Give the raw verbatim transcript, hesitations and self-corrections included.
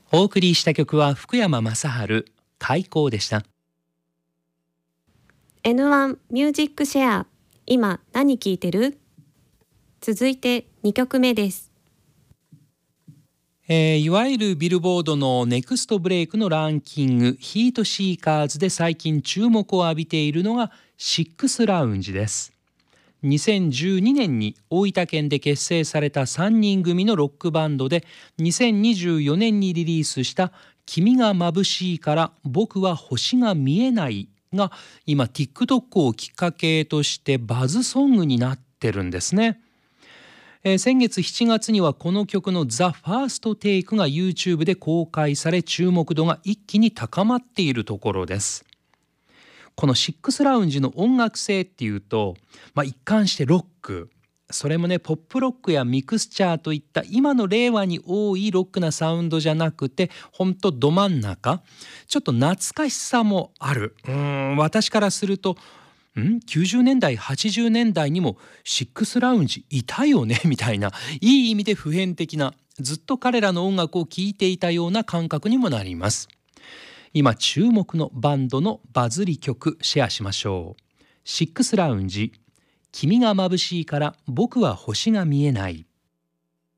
お送りした曲は福山雅治開口でした。 エヌワン ミュージックシェア、今何聴いてる？続いてにきょくめです。 えー、いわゆるビルボードのネクストブレイクのランキングヒートシーカーズで最近注目を浴びているのがシックスラウンジです。にせんじゅうにねんに大分県で結成されたさんにん組のロックバンドで、にせんにじゅうよねんにリリースした君が眩しいから僕は星が見えないが今 TikTok をきっかけとしてバズソングになってるんですね。えー、先月しちがつにはこの曲の The First Take が YouTube で公開され、注目度が一気に高まっているところです。このシックスラウンジの音楽性っていうと、まあ、一貫してロック、それもねポップロックやミクスチャーといった今の令和に多いロックなサウンドじゃなくて、ほんとど真ん中、ちょっと懐かしさもある。うーん私からするとんきゅうじゅうねんだいはちじゅうねんだいにもシックスラウンジいたよねみたいな、いい意味で普遍的な、ずっと彼らの音楽を聴いていたような感覚にもなります。今注目のバンドのバズり曲シェアしましょう。シックスラウンジ、君が眩しいから僕は星が見えない。